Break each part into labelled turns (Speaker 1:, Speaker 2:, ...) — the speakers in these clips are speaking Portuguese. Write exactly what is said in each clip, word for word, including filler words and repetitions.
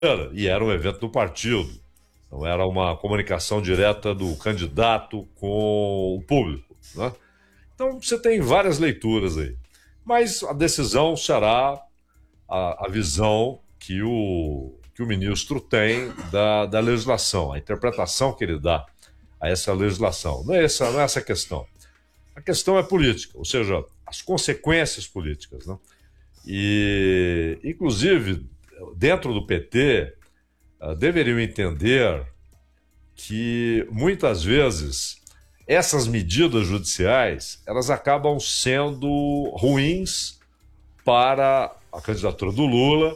Speaker 1: e era um evento do partido. Não era uma comunicação direta do candidato com o público, né? Então você tem várias leituras aí. Mas a decisão será a, a visão que o, que o ministro tem da, da legislação, a interpretação que ele dá a essa legislação. Não é essa, não é essa a questão. A questão é política, ou seja, as consequências políticas, né? E, inclusive, dentro do P T, uh, deveriam entender que, muitas vezes, essas medidas judiciais, elas acabam sendo ruins para a candidatura do Lula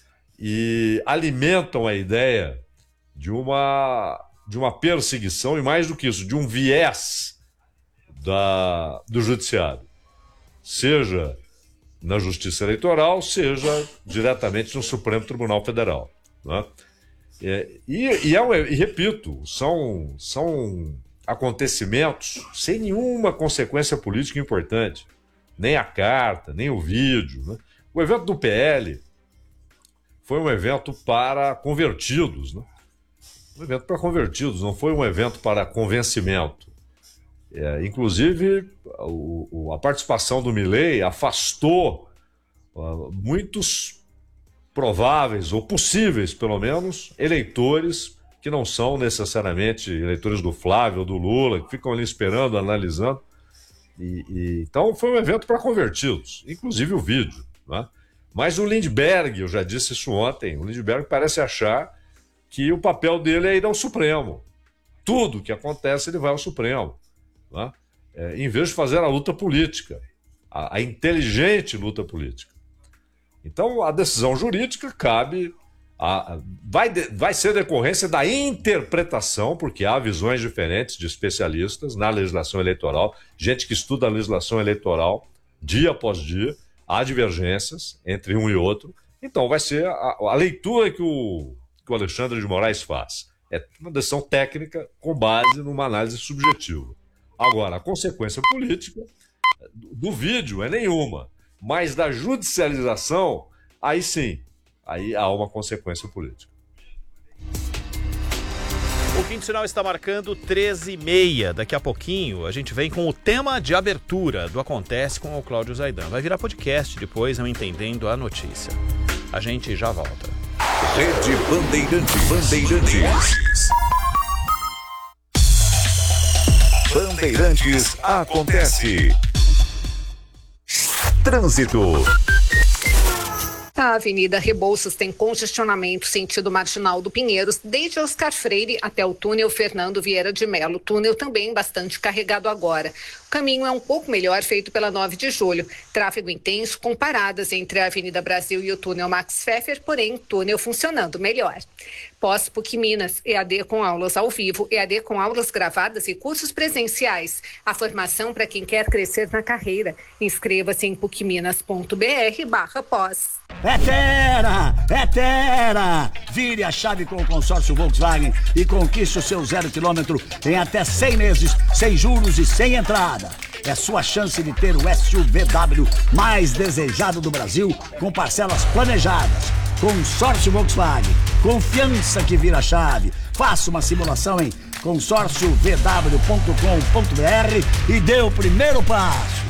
Speaker 1: e alimentam a ideia de uma, de uma perseguição e, mais do que isso, de um viés da, do judiciário, seja na Justiça Eleitoral, seja diretamente no Supremo Tribunal Federal, né? E, e, é um, e repito, são, são acontecimentos sem nenhuma consequência política importante, nem a carta, nem o vídeo, né? O evento do P L foi um evento para convertidos, né? Um evento para convertidos, não foi um evento para convencimento. É, inclusive, o, o, a participação do Milei afastou uh, muitos prováveis, ou possíveis, pelo menos, eleitores que não são necessariamente eleitores do Flávio ou do Lula, que ficam ali esperando, analisando. E, e, então, foi um evento para convertidos, inclusive o vídeo, né? Mas o Lindbergh, eu já disse isso ontem, o Lindbergh parece achar que o papel dele é ir ao Supremo. Tudo que acontece, ele vai ao Supremo, né? É, em vez de fazer a luta política, a, a inteligente luta política. Então, a decisão jurídica cabe, a, a, vai, de, vai ser decorrência da interpretação, porque há visões diferentes de especialistas na legislação eleitoral, gente que estuda a legislação eleitoral dia após dia, há divergências entre um e outro. Então, vai ser a, a leitura que o, que o Alexandre de Moraes faz. É uma decisão técnica com base numa análise subjetiva. Agora, a consequência política do vídeo é nenhuma, mas da judicialização, aí sim, aí há uma consequência política.
Speaker 2: O Quinto Sinal está marcando treze e meia. Daqui a pouquinho a gente vem com o tema de abertura do Acontece com o Cláudio Zaidan. Vai virar podcast depois, eu Entendendo a Notícia. A gente já volta.
Speaker 3: Rede Bandeirantes. Bandeirantes. Bandeirantes Acontece. Trânsito.
Speaker 4: A Avenida Rebouças tem congestionamento sentido Marginal do Pinheiros, desde Oscar Freire até o túnel Fernando Vieira de Melo. O túnel também bastante carregado agora. O caminho é um pouco melhor, feito pela nove de julho. Tráfego intenso com paradas entre a Avenida Brasil e o túnel Max Pfeffer, porém túnel funcionando melhor. Pós-PUC Minas, E A D com aulas ao vivo, E A D com aulas gravadas e cursos presenciais. A formação para quem quer crescer na carreira. Inscreva-se em pucminas.br barra pós.
Speaker 5: É Terra! É Terra! Vire a chave com o consórcio Volkswagen e conquiste o seu zero quilômetro em até cem meses, sem juros e sem entrada. É sua chance de ter o S U V W mais desejado do Brasil, com parcelas planejadas. Consórcio Volkswagen. Confiança que vira chave. Faça uma simulação em consórcio v w ponto com ponto b r e dê o primeiro passo.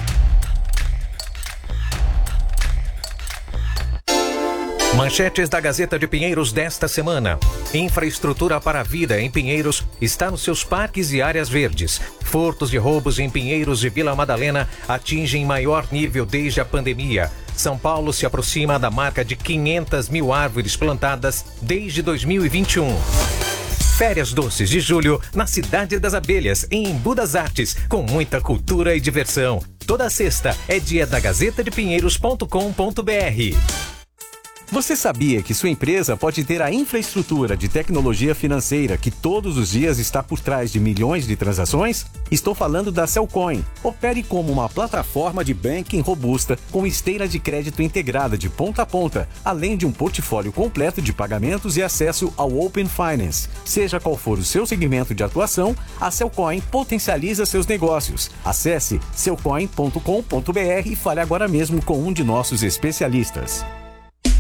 Speaker 6: Manchetes da Gazeta de Pinheiros desta semana. Infraestrutura para a vida em Pinheiros está nos seus parques e áreas verdes. Furtos e roubos em Pinheiros e Vila Madalena atingem maior nível desde a pandemia. São Paulo se aproxima da marca de quinhentas mil árvores plantadas desde dois mil e vinte e um. Férias doces de julho na Cidade das Abelhas, em Embu das Artes, com muita cultura e diversão. Toda sexta é dia da gazeta de pinheiros ponto com ponto b r.
Speaker 7: Você sabia que sua empresa pode ter a infraestrutura de tecnologia financeira que todos os dias está por trás de milhões de transações? Estou falando da Cellcoin. Opere como uma plataforma de banking robusta com esteira de crédito integrada de ponta a ponta, além de um portfólio completo de pagamentos e acesso ao Open Finance. Seja qual for o seu segmento de atuação, a Cellcoin potencializa seus negócios. Acesse cellcoin ponto com ponto b r e fale agora mesmo com um de nossos especialistas.